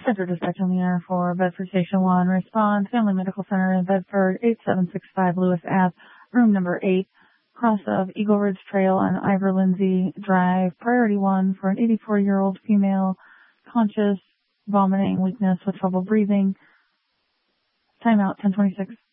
Center dispatch on the air for Bedford Station 1. Response, Family Medical Center in Bedford, 8765 Lewis Ave, room number 8, cross of Eagle Ridge Trail on Ivor Lindsay Drive. Priority 1 for an 84-year-old female, conscious, vomiting, weakness with trouble breathing. Timeout 10:26.